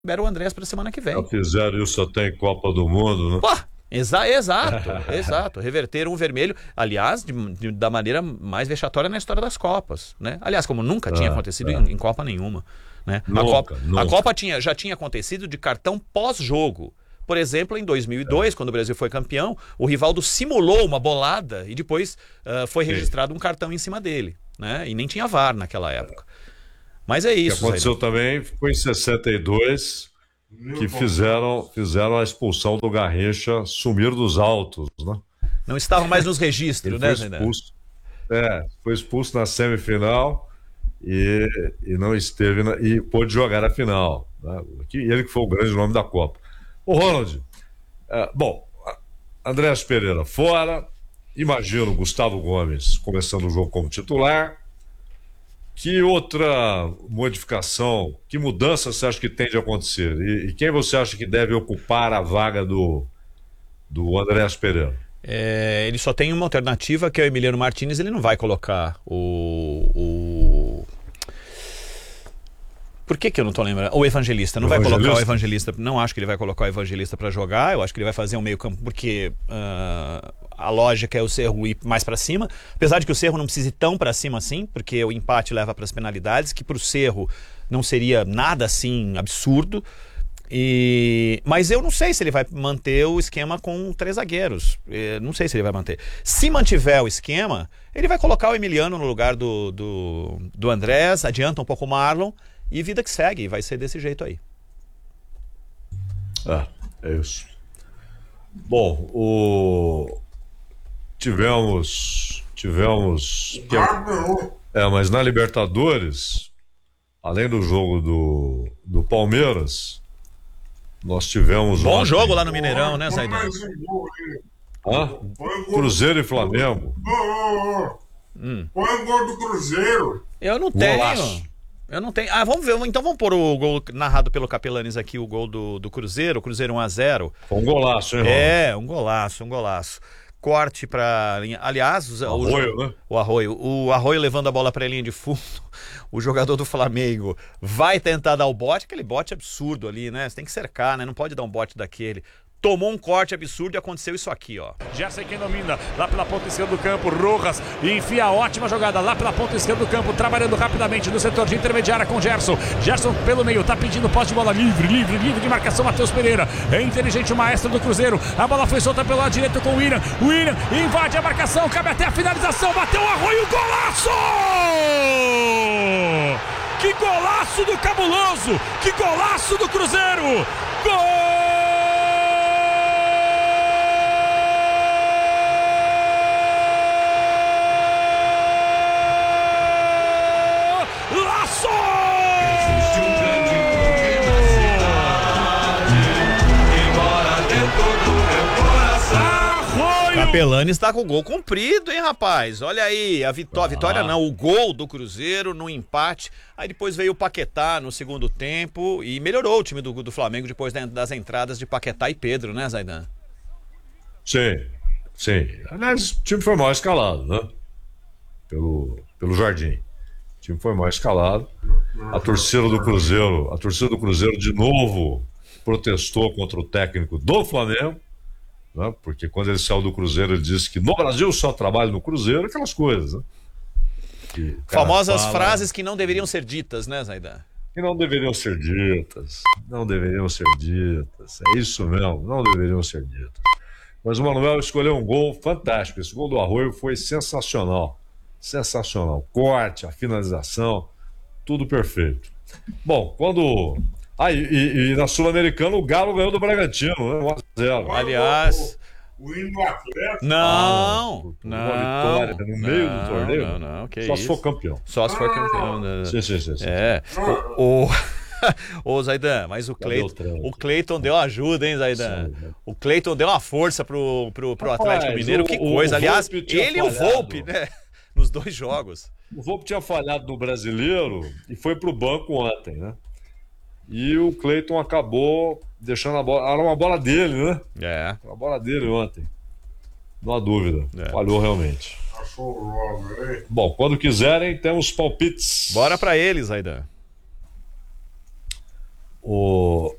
libera o Andrés para a semana que vem. Já fizeram isso até em Copa do Mundo, né? Pô, exato. Reverteram o vermelho, aliás, da maneira mais vexatória na história das Copas, né? Aliás, como nunca tinha acontecido em Copa nenhuma, né? Nunca. A Copa já tinha acontecido de cartão pós-jogo. Por exemplo, em 2002, quando o Brasil foi campeão, o Rivaldo simulou uma bolada e depois foi registrado um cartão em cima dele, né? E nem tinha VAR naquela época. Mas é isso. O que aconteceu também foi em 62, que fizeram a expulsão do Garrincha sumir dos autos, né? Não estavam mais nos registros, né, Zaidan? Foi expulso na semifinal e não esteve e pôde jogar a final, né? Ele que foi o grande nome da Copa. O Ronald, Andrés Pereira fora, imagino Gustavo Gomes começando o jogo como titular. Que outra modificação, que mudança você acha que tem de acontecer? E quem você acha que deve ocupar a vaga do Andrés Pereira? Ele só tem uma alternativa, que é o Emiliano Martínez. Ele não vai colocar Por que eu não tô lembrando? O Evangelista. Não vai colocar o Evangelista. Não acho que ele vai colocar o Evangelista para jogar. Eu acho que ele vai fazer um meio campo, porque a lógica é o Cerro ir mais para cima. Apesar de que o Cerro não precise ir tão para cima assim, porque o empate leva para as penalidades, que para o Cerro não seria nada assim absurdo. Mas eu não sei se ele vai manter o esquema com 3 zagueiros. Não sei se ele vai manter. Se mantiver o esquema, ele vai colocar o Emiliano no lugar do Andrés, adianta um pouco o Marlon, e vida que segue, vai ser desse jeito aí. É isso. Bom, tivemos mas na Libertadores, além do jogo do Palmeiras, nós tivemos bom jogo lá no Mineirão, né, Zaidan? Cruzeiro e Flamengo. Põe o gol do Cruzeiro. Eu não tenho. Vamos ver. Então vamos pôr o gol narrado pelo Capelanes aqui, o gol do Cruzeiro. O Cruzeiro 1-0. Foi um golaço, hein, Ron? Um golaço. Corte pra linha. Aliás, né? O Arroio levando a bola pra linha de fundo. O jogador do Flamengo vai tentar dar o bote, aquele bote absurdo ali, né? Você tem que cercar, né? Não pode dar um bote daquele. Tomou um corte absurdo e aconteceu isso aqui, ó. Gerson quem domina, lá pela ponta esquerda do campo, Rojas enfia a ótima jogada lá pela ponta esquerda do campo, trabalhando rapidamente no setor de intermediária com Gerson. Gerson pelo meio, tá pedindo posse de bola livre de marcação, Matheus Pereira. É inteligente o maestro do Cruzeiro. A bola foi solta pelo lado direito com o William. O William invade a marcação, cabe até a finalização, bateu o Arroio, golaço! Que golaço do Cabuloso! Que golaço do Cruzeiro! Gol! Capelanes está com o gol cumprido, hein, rapaz? Olha aí, a vitória não, o gol do Cruzeiro no empate. Aí depois veio o Paquetá no segundo tempo e melhorou o time do Flamengo depois das entradas de Paquetá e Pedro, né, Zaidan? Sim. Aliás, o time foi mal escalado, né? Pelo Jardim. O time foi mal escalado. A torcida do Cruzeiro de novo protestou contra o técnico do Flamengo. Né? Porque quando ele saiu do Cruzeiro ele disse que no Brasil só trabalha no Cruzeiro, aquelas coisas, né? Famosas frases que não deveriam ser ditas, né, Zaidan? Que não deveriam ser ditas, é isso mesmo, não deveriam ser ditas. Mas o Manuel escolheu um gol fantástico, esse gol do Arroio foi sensacional, corte, a finalização, tudo perfeito. Bom, e na Sul-Americana o Galo ganhou do Bragantino, né? 1-0. Aliás, o hino do Atlético. Não. Uma vitória no meio do torneio. Não, que só isso. se for campeão. Só se for campeão. Né? Sim. Ô, Zaidan, mas o Cleiton deu ajuda, hein, Zaidan? O Cleiton deu uma força pro Atlético Mineiro, que coisa. Aliás, ele e o Volpi, né? Nos 2 jogos. O Volpi tinha falhado no Brasileiro e foi pro banco ontem, né? E o Cleiton acabou deixando a bola. Era uma bola dele, né? Uma bola dele ontem. Não há dúvida. Falhou realmente. Achou logo, hein? Bom, quando quiserem, temos palpites. Bora pra eles, Zaidan. o